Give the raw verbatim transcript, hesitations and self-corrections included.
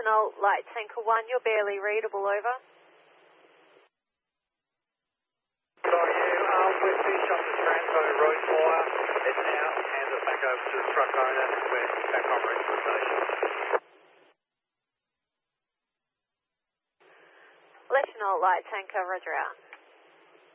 Lebanon Light Tanker one, you're barely readable, over. Sorry, you, um, we've finished up the Transco road fire. It's out, hands it back over to the truck owner. We're back on requisition. Lebanon Light Tanker, roger out.